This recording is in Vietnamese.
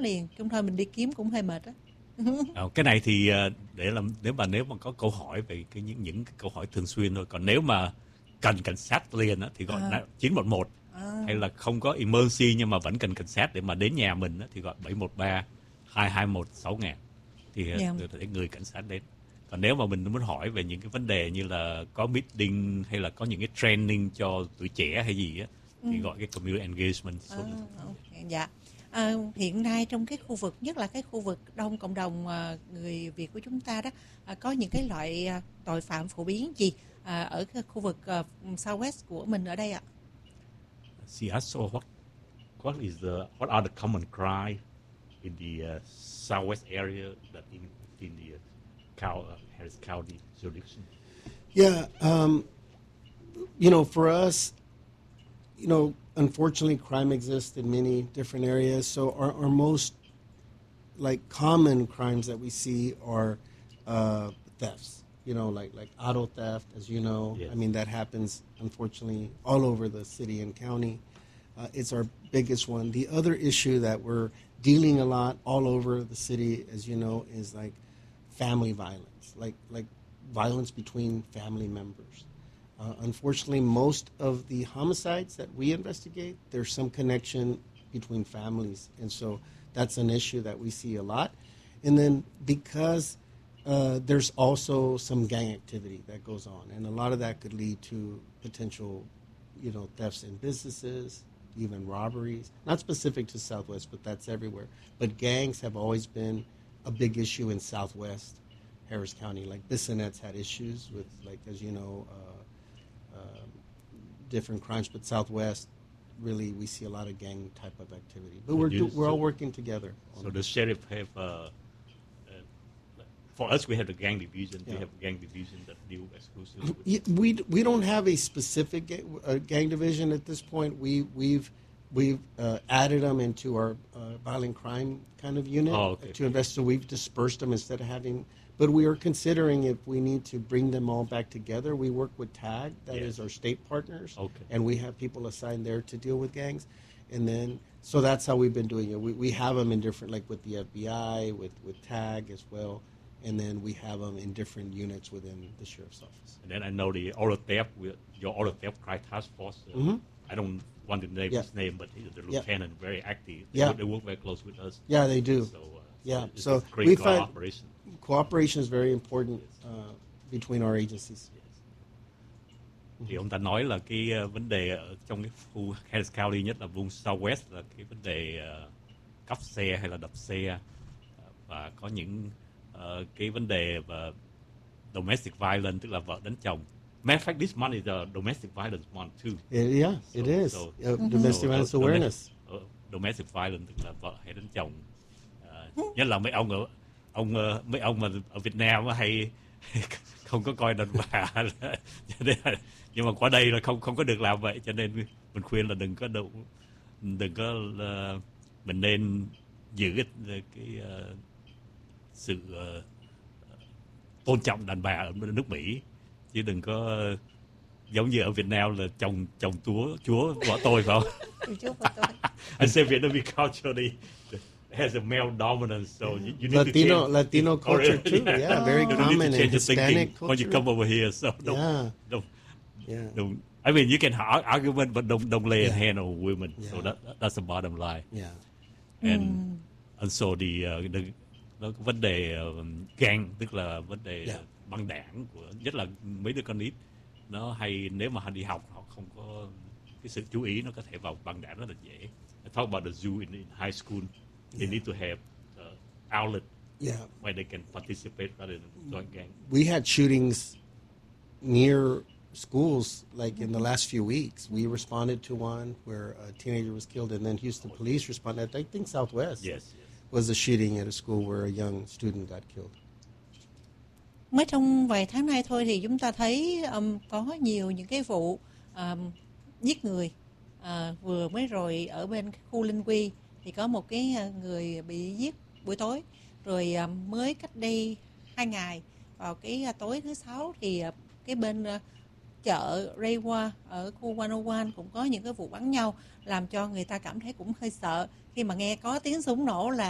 liền, trong thôi mình đi kiếm cũng hơi mệt á. Cái này thì để làm nếu mà có câu hỏi về những cái câu hỏi thường xuyên thôi, còn nếu mà cần cảnh sát liền á thì gọi 911, hay là không có emergency nhưng mà vẫn cần cảnh sát để mà đến nhà mình á thì gọi 713 221 6000 thì để người cảnh sát đến. Còn nếu mà mình muốn hỏi về những cái vấn đề như là có meeting hay là có những cái training cho tuổi trẻ hay gì á thì gọi cái community engagement. Dạ. Hiện nay trong cái khu vực, nhất là cái khu vực đông cộng đồng người Việt của chúng ta đó, có những cái loại tội phạm phổ biến gì ở cái khu vực Southwest của mình ở đây ạ? So what are the common crime in the Southwest area that in the Harris County jurisdiction? Yeah, for us, unfortunately, crime exists in many different areas. So our most common crimes that we see are thefts. Like auto theft, as you know. Yes. I mean, that happens unfortunately all over the city and county. It's our biggest one. The other issue that we're dealing a lot all over the city, as you know, is like family violence, like violence between family members. Unfortunately, most of the homicides that we investigate, there's some connection between families. And so that's an issue that we see a lot. And then because there's also some gang activity that goes on, and a lot of that could lead to potential, thefts in businesses, even robberies. Not specific to Southwest, but that's everywhere. But gangs have always been a big issue in Southwest Harris County. Like Bissonnette's had issues with, as you know, different crimes, but Southwest, really, we see a lot of gang type of activity. But we're all working together. So the sheriff have, for us, we have the gang division. Yeah. We have a gang division that deal exclusively with. We don't have a specific gang division at this point. We've added them into our violent crime kind of unit to invest. So we've dispersed them instead of having. But we are considering if we need to bring them all back together. We work with TAG, that is our state partners, and we have people assigned there to deal with gangs. And then, so that's how we've been doing it. We have them in different, like with the FBI, with TAG as well, and then we have them in different units within the sheriff's office. And then I know the auto theft, your auto theft crime task force. I don't want to name his name, but the lieutenant very active. They work very close with us. Yeah, they do. So great cooperation. Cooperation is very important between our agencies. Thì ông ta nói là cái vấn đề ở trong cái khu Harris County, nhất là vùng Southwest, là cái vấn đề cắp xe hay là đập xe, và có những cái vấn đề và domestic violence, tức là vợ đánh chồng. Matter of fact, this month is a domestic violence month too. It is. Domestic violence awareness. Domestic violence tức là vợ hay đánh chồng. Nhất là mấy ông mà ở Việt Nam hay không có coi đàn bà, nhưng mà qua đây là không có được làm vậy, cho nên mình khuyên là đừng có mình nên giữ cái sự tôn trọng đàn bà ở nước Mỹ, chứ đừng có giống như ở Việt Nam là chồng chúa vợ tôi, phải không? Chúa vợ tôi. I say Vietnamese culture has a male dominance, so you need to change Latino culture too. Very common in Hispanic culture. When you come over here, so don't. I mean, you can argument, but don't lay a hand on women. So that's the bottom line. And so the vấn đề gang, tức là vấn đề băng đảng của nhất là mấy đứa con nít, nó hay nếu mà họ đi học họ không có cái sự chú ý, nó có thể vào băng đảng rất là dễ. I talk about the zoo in high school. They need to have outlet where they can participate rather than join gang. We had shootings near schools like in the last few weeks. We responded to one where a teenager was killed, and then Houston police responded. I think Southwest was a shooting at a school where a young student got killed. Mới trong vài tháng nay thôi thì chúng ta thấy có nhiều những cái vụ giết người. Vừa mới rồi ở bên khu Linh Quy thì có một cái người bị giết buổi tối, rồi mới cách đây 2 ngày vào cái tối thứ 6 thì cái bên chợ Reiwa ở khu 101 cũng có những cái vụ bắn nhau, làm cho người ta cảm thấy cũng hơi sợ khi mà nghe có tiếng súng nổ là